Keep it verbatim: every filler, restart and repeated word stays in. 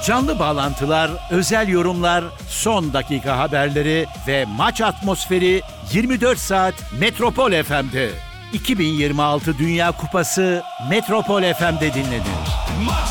Canlı bağlantılar, özel yorumlar, son dakika haberleri ve maç atmosferi yirmi dört saat Metropol F M'de. iki bin yirmi altı Dünya Kupası Metropol F M'de dinlenir. Maç